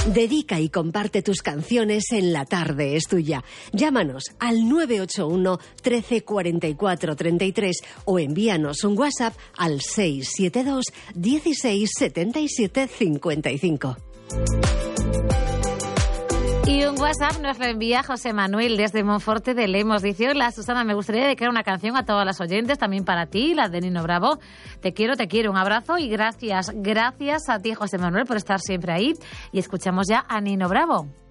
Dedica y comparte tus canciones en La Tarde es Tuya. Llámanos al 981 13 44 33 o envíanos un WhatsApp al 672 16 77 55. Y un WhatsApp nos lo envía José Manuel desde Monforte de Lemos. Dice: hola Susana, me gustaría dedicar una canción a todas las oyentes, también para ti, la de Nino Bravo. Te quiero, un abrazo y gracias a ti, José Manuel, por estar siempre ahí. Y escuchamos ya a Nino Bravo.